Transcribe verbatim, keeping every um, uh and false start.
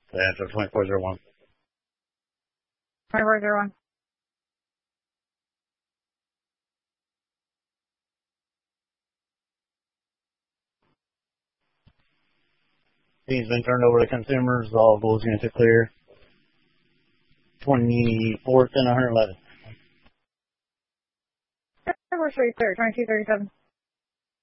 The answer twenty-four zero one. twenty-four zero one. He's been turned over to consumers. All goals units are clear. twenty-fourth and one eleven. We're straight clear. twenty-two thirty-seven.